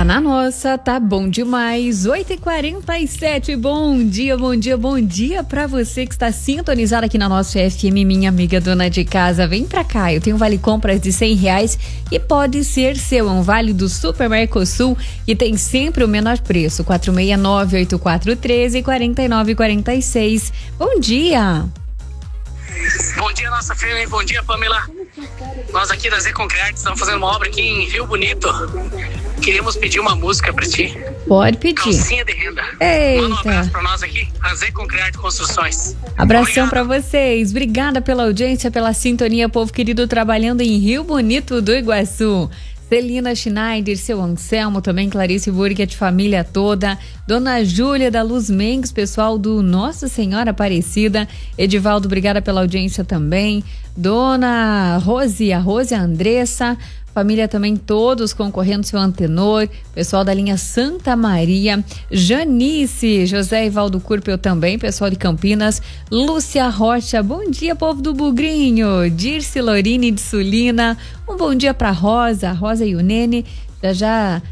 Tá na nossa, tá bom demais. 8h47, bom dia pra você que está sintonizado aqui na nossa FM, minha amiga dona de casa. Vem pra cá, eu tenho vale compras de R$100 e pode ser seu. É um vale do Super Mercosul e tem sempre o menor preço. 469-8413-4946. Bom dia. Bom dia, nossa firme. Bom dia, Pamela. Nós aqui da Zé Concreto estamos fazendo uma obra aqui em Rio Bonito. Queríamos pedir uma música pra ti. Pode pedir. Calcinha de renda. Eita. Manda um abraço pra nós aqui, a Zé Concreto Construções. Abração pra vocês. Obrigada pela audiência, pela sintonia, povo querido, trabalhando em Rio Bonito do Iguaçu. Celina Schneider, seu Anselmo, também Clarice Burkett, família toda, Dona Júlia da Luz Mengs, pessoal do Nossa Senhora Aparecida, Edivaldo, obrigada pela audiência também, Dona Rose, a Andressa, família também todos concorrendo, seu Antenor, pessoal da linha Santa Maria, Janice, José Ivaldo Curpel também, pessoal de Campinas, Lúcia Rocha, bom dia, povo do Bugrinho, Dirce Lorine de Sulina, um bom dia pra Rosa e o Nene, já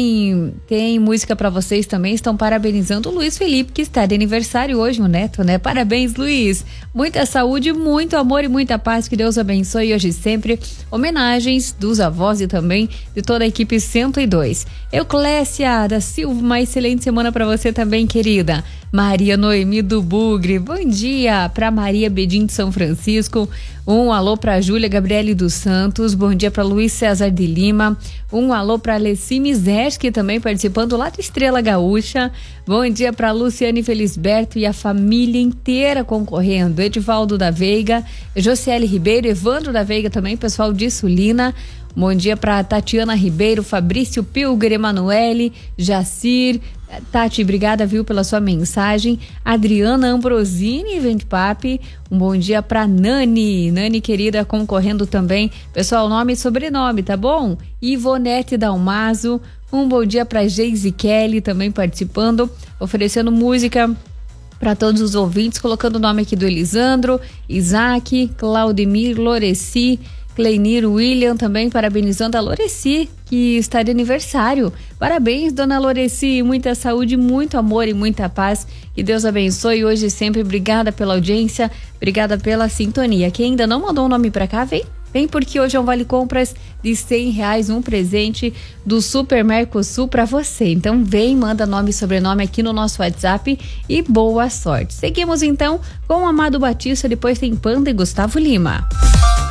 tem música pra vocês também, estão parabenizando o Luiz Felipe, que está de aniversário hoje, o neto, né? Parabéns, Luiz! Muita saúde, muito amor e muita paz, que Deus abençoe hoje e sempre. Homenagens dos avós e também de toda a equipe 102. Euclésia da Silva, uma excelente semana pra você também, querida. Maria Noemi do Bugre, bom dia pra Maria Bedim de São Francisco, um alô pra Júlia Gabriele dos Santos, bom dia pra Luiz César de Lima, um alô pra Alessi Mizerski também participando lá do Estrela Gaúcha, bom dia pra Luciane Felisberto e a família inteira concorrendo, Edivaldo da Veiga, Josiele Ribeiro, Evandro da Veiga também, pessoal de Sulina. Bom dia para Tatiana Ribeiro, Fabrício Pilger, Emanuele, Jacir, Tati, obrigada, viu, pela sua mensagem. Adriana Ambrosini, Ventpapi, um bom dia para Nani querida, concorrendo também. Pessoal, nome e sobrenome, tá bom? Ivonete Dalmazo, um bom dia para Geise Kelly, também participando, oferecendo música para todos os ouvintes, colocando o nome aqui do Elisandro, Isaac, Claudemir, Loreci, Cleinir, William também parabenizando a Loreci, que está de aniversário. Parabéns, dona Loreci, muita saúde, muito amor e muita paz. Que Deus abençoe hoje e sempre. Obrigada pela audiência, obrigada pela sintonia. Quem ainda não mandou um nome para cá, vem porque hoje é um vale compras de R$100, um presente do Super Mercosul para você. Então vem, manda nome e sobrenome aqui no nosso WhatsApp e boa sorte. Seguimos então com o Amado Batista, depois tem Panda e Gustavo Lima.